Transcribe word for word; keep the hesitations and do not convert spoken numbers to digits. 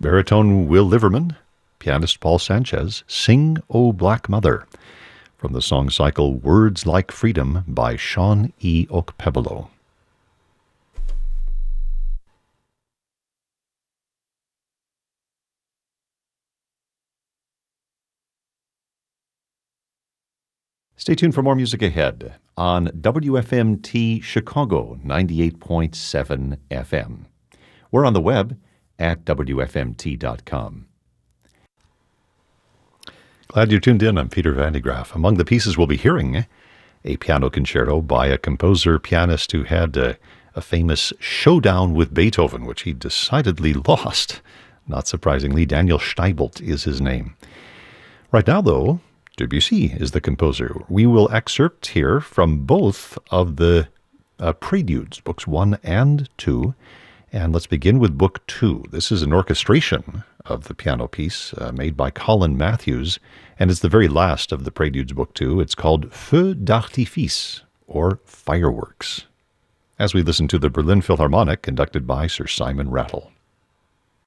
baritone Will Liverman, pianist Paul Sanchez, Sing, O Black Mother, from the song cycle Words Like Freedom by Sean E. Okpebolo. Stay tuned for more music ahead on W F M T Chicago ninety-eight point seven F M. We're on the web at W F M T dot com. Glad you're tuned in. I'm Peter Van de Graaff. Among the pieces we'll be hearing, a piano concerto by a composer pianist who had a, a famous showdown with Beethoven, which he decidedly lost. Not surprisingly, Daniel Steibelt is his name. Right now, though, Debussy is the composer. We will excerpt here from both of the uh, preludes, books one and two. And let's begin with book two. This is an orchestration of the piano piece uh, made by Colin Matthews, and it's the very last of the preludes, book two. It's called Feu d'artifice, or Fireworks, as we listen to the Berlin Philharmonic conducted by Sir Simon Rattle.